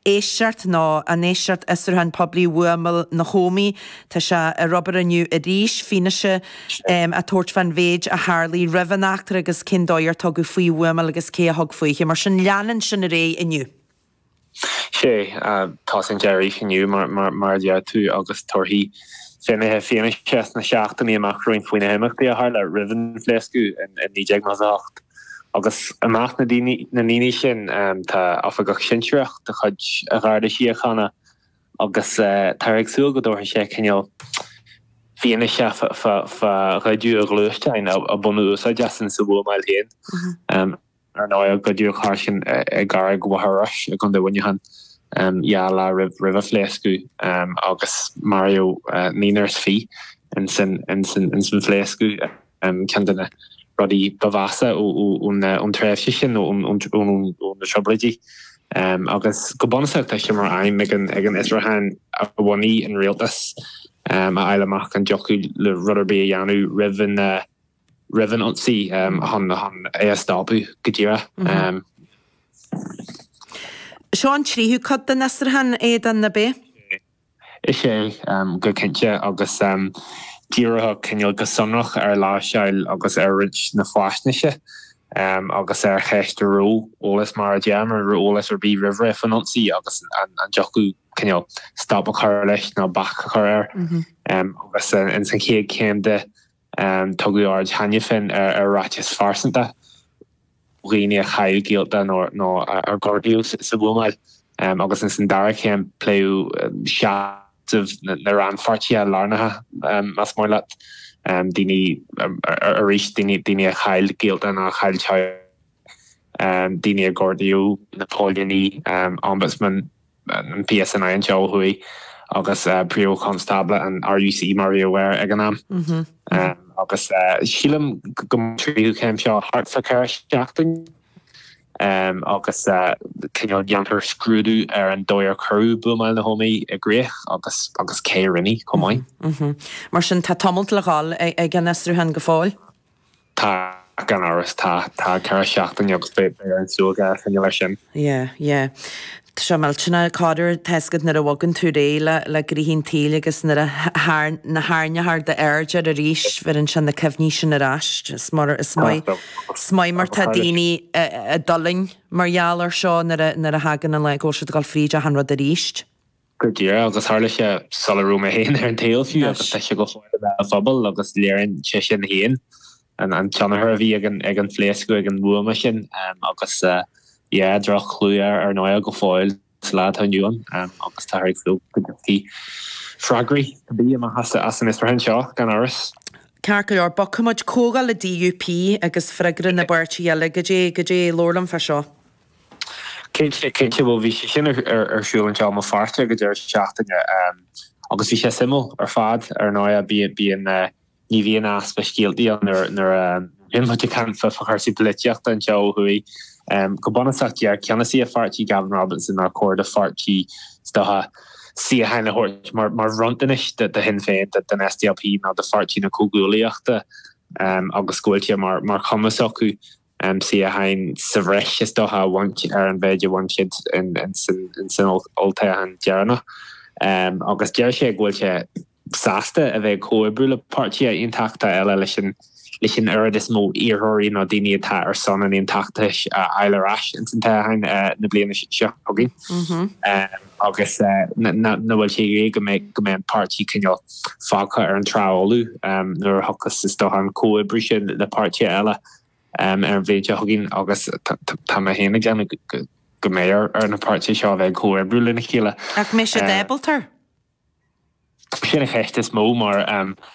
éisiart ná an éisiart isarhan poblí uamal na chomí tá se a Robert aniu a ríis fíneise a tuairt fan véid a Harlí rihanachtar agus cindóir tá go faoi uamal agus cé a thug faoiche mar sin leanan sin a ré aniu. Sé tá san Jerry aniu mar dia tú agus torthaí finnithe fianna seachtaí amach roiin faoine himachtaí a le rihan flescu in níag mas 8. Agus amach na níní sin tá afagach sinseach de chud a ráda siochanna agus tar agsúil go dúir sé cinneal fianna se raidú a glúistein a bunú a deasan sa bhfuil héin. Ar ná go dúr chásin a gar goharas a gan bhainnehan la river flescu agus Mario Niners fi in sin flescu kendana rodi bavasa on trefse sin on de shobridi agus go bonach te mar ein egen Israhan a woni in realtas eileach an joku le rudderbe janu riven on sea han stapu gedira Sean Tríú cad den Israhan an na bé? Is sé go kintse agus díirethe cinneal go sonrach ar lá seil agus rid na fáisneise agus cheiste ólas mar deamar ólas ar bí rihre fanonsaí agus an jochu cinneal stop a chur leis ná bach a chur agus in san chéad céim de tugu ard hanne fin ar ráis farsanta riine a chail gialta nó ar gordiú sa bhúmail agus in san dara céim pléú na ran farti a larnathe mas mór leat dini a ríis dini a chail gialta na chail dini a gordiú Napoleoní ombudsman an PSNI an seo hui agus Prio Constable an RUC Mario Ware ag an am agus sílam gom tríú céim seo hartfa ceir seachtain agus cinneal deantar scrúdú ar an dóir choú bumail na homaí a gréich agus cé rinne comáin. Mar sin tá tomult le gáil ag an Israhan go fáil? Tá gan áras tá ceir seachtain agus be ar an súga fan lei sin. Yeah. Se meiltena cáidir teiscad na a bhagan tú réile le gríhín tíle agus na háneart de airde a ríis ver an sin na cefhní sin a ráist smaid mar tá daoine a dulling margheallar seo nar a hagan an le ggó se gáil fríide a hanrad a ríist. Go dtír agus hála se salarúma héin ar an tailfiú agus te se go fáil a fphobal agus léirann se sin héin an teannathir a bhí ag an phléascu ag an bhuama sin agus droch chluúar ar náil go fáil lá aniuan agus tá flú gotí fragri bí a has as an Israhan seo gan áras. Cearcail ar bocamid cógáil le DUP agus freigrin na buirtí eile go dé lorlam fe seo. Cinnte bhfuil bhí sé sin arsúlann seo má fáte go dtíir seachtaine agus bhí sé simú ar fad ar náid bí an ní bhíon as speiscíaltaí nar imhaite canfa chuirsí políteachta an seo hui go bonach ceanna sí a fartí Gavin Robinson ar cóir a fartí stotha si a haine hort mar runtanis de hin féin den SDLP ná de fartí na cógúlaíachta agus scoilte mar chumasacu si a hain sa bhreis is dotha want ar an bhéidir wanted in sin olta an dearna agus deir sé ghfuilte sásta a bheith cóibrúla partí intachta eile leis sin is mó íorthirí ná daoine atá ar son an intachtais eileráis in san hain na bliana seo hogin agus na bhfuil sé ré go méid partí cinneal fácha ar an tráolú nuair thuchas is dotha an cóibrú sin le partí eile ar bhéide hogin agus tá héna gan go méir ar na partí seo bheith cóibrú lena chéile. Ach mé sé débaltar? Sinna cheist is mó mar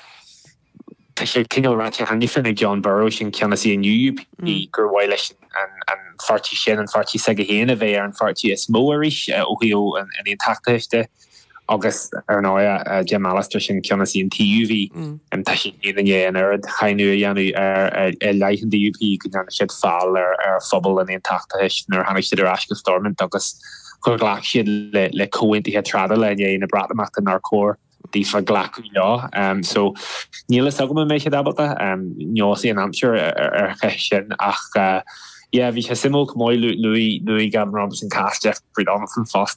tá sé cinneal ráte hanni finnig John Burrow sin ceanna sí an UUP gur bhhaile an fartí sin an fartí sa go héana bheith ar an fartí is móéis óhiú an intachtaiste agus ar náid Jim Alistair sin ceanna sí an TUV an tá sin héanaé an ar chainú a dhéanú ar leichen DUP go dana siad fáil ar phobal an intachtais nar hanna siad ar asca stormint agus chuir ghlaach siad le cointithe trada le na bratamachta nar cór die van glaku so níle so me méid dabalta nóí an amsir ar sin ach vi sé simú mooi Louis Gavin Robinson casteach brid an fan fast